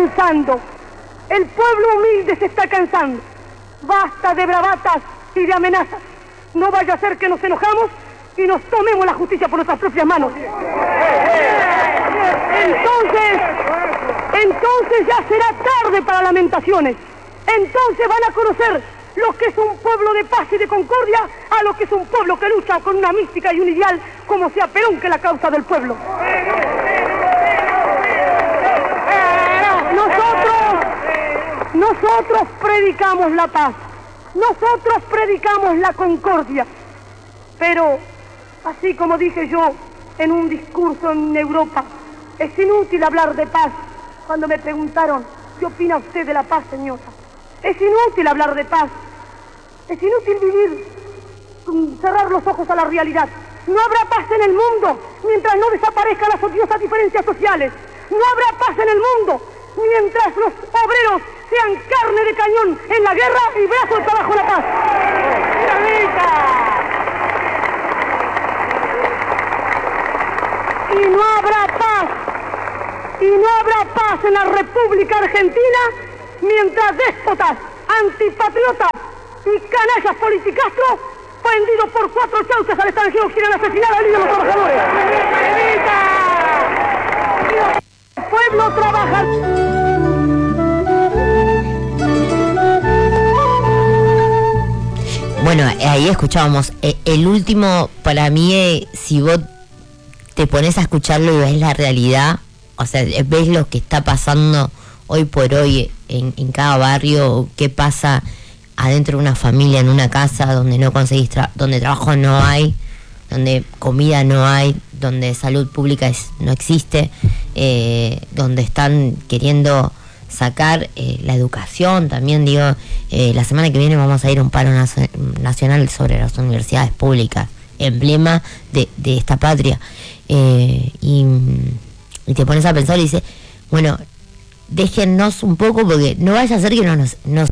cansando. El pueblo humilde se está cansando. Basta de bravatas y de amenazas. No vaya a ser que nos enojamos y nos tomemos la justicia por nuestras propias manos. Entonces ya será tarde para lamentaciones. Entonces van a conocer lo que es un pueblo de paz y de concordia a lo que es un pueblo que lucha con una mística y un ideal como sea Perón, que es la causa del pueblo. Nosotros predicamos la paz, nosotros predicamos la concordia, pero así como dije yo en un discurso en Europa, es inútil hablar de paz. Cuando me preguntaron, ¿qué opina usted de la paz, señora? Es inútil hablar de paz, es inútil vivir, cerrar los ojos a la realidad. No habrá paz en el mundo mientras no desaparezcan las odiosas diferencias sociales. No habrá paz en el mundo mientras los obreros sean carne de cañón en la guerra y brazos de trabajo en la paz. Y no habrá paz en la República Argentina mientras déspotas, antipatriotas y canallas politicastros vendidos por 4 chauchas al extranjero quieran asesinar al líder de los trabajadores. El pueblo trabaja. Bueno, ahí escuchábamos. El último, para mí, si vos te pones a escucharlo y ves la realidad, o sea, ves lo que está pasando hoy por hoy en cada barrio, qué pasa adentro de una familia, en una casa donde no conseguís, donde trabajo no hay, donde comida no hay, donde salud pública no existe, donde están queriendo sacar la educación también. Digo, la semana que viene vamos a ir a un paro nacional sobre las universidades públicas, emblema de esta patria, y te pones a pensar y dices, bueno, déjennos un poco, porque no vaya a ser que nos